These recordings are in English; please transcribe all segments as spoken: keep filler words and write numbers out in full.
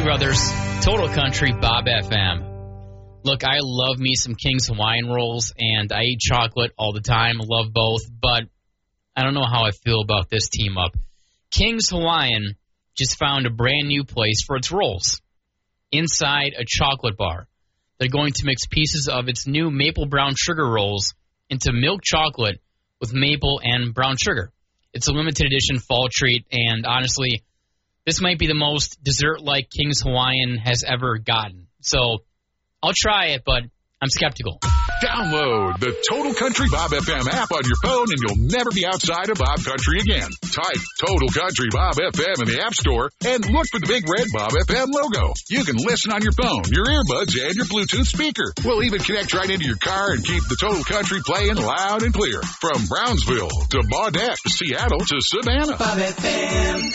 Brothers, Total Country, Bob F M. Look, I love me some King's Hawaiian rolls, and I eat chocolate all the time. I love both, but I don't know how I feel about this team up. King's Hawaiian just found a brand new place for its rolls. Inside a chocolate bar, they're going to mix pieces of its new maple brown sugar rolls into milk chocolate with maple and brown sugar. It's a limited edition fall treat, and honestly, this might be the most dessert-like King's Hawaiian has ever gotten. So I'll try it, but I'm skeptical. Download the Total Country Bob F M app on your phone, and you'll never be outside of Bob Country again. Type Total Country Bob F M in the App Store and look for the big red Bob F M logo. You can listen on your phone, your earbuds, and your Bluetooth speaker. We'll even connect right into your car and keep the Total Country playing loud and clear. From Brownsville to Baudette, Seattle to Savannah. Bob F M,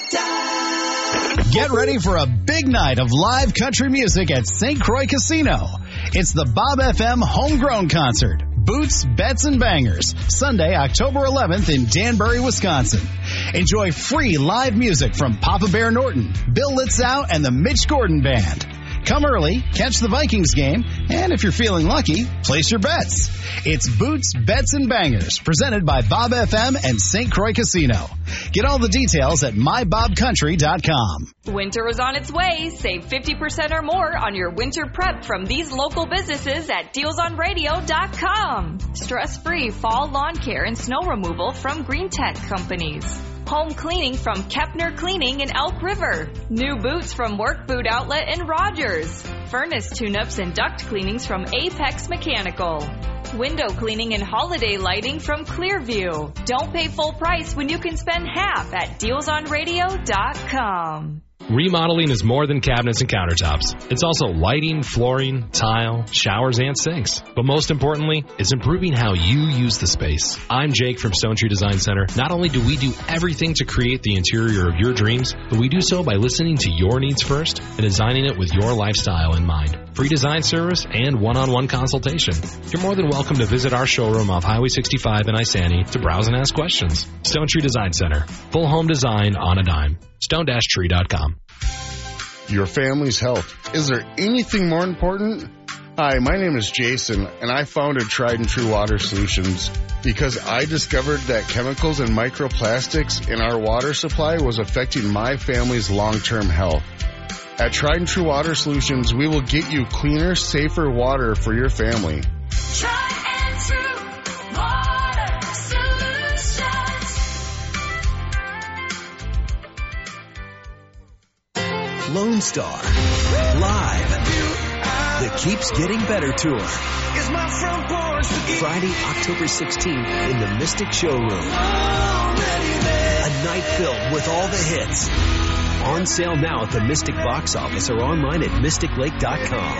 da-da-da. Get ready for a big night of live country music at Saint Croix Casino. It's the Bob F M Homegrown Concert. Boots, Bets, and Bangers. Sunday, October eleventh in Danbury, Wisconsin. Enjoy free live music from Papa Bear Norton, Bill Litzow, and the Mitch Gordon Band. Come early, catch the Vikings game, and if you're feeling lucky, place your bets. It's Boots, Bets, and Bangers, presented by Bob F M and Saint Croix Casino. Get all the details at my bob country dot com. Winter is on its way. Save fifty percent or more on your winter prep from these local businesses at deals on radio dot com. Stress-free fall lawn care and snow removal from Green Tech Companies. Home cleaning from Kepner Cleaning in Elk River. New boots from Work Boot Outlet in Rogers. Furnace tune-ups and duct cleanings from Apex Mechanical. Window cleaning and holiday lighting from Clearview. Don't pay full price when you can spend half at deals on radio dot com. Remodeling is more than cabinets and countertops. It's also lighting, flooring, tile, showers, and sinks. But most importantly, it's improving how you use the space. I'm Jake from Stone Tree Design Center. Not only do we do everything to create the interior of your dreams, but we do so by listening to your needs first and designing it with your lifestyle in mind. Free design service and one-on-one consultation. You're more than welcome to visit our showroom off Highway sixty-five in Isani to browse and ask questions. Stone Tree Design Center. Full home design on a dime. stone dash tree dot com. Your family's health. Is there anything more important? Hi, my name is Jason, and I founded Tried and True Water Solutions because I discovered that chemicals and microplastics in our water supply was affecting my family's long-term health. At Tried and True Water Solutions, we will get you cleaner, safer water for your family. Tried and True Water Solutions. Lone Star Live, the Keeps Getting Better Tour. Friday, October sixteenth in the Mystic Showroom. A night filled with all the hits. On sale now at the Mystic box office or online at mystic lake dot com.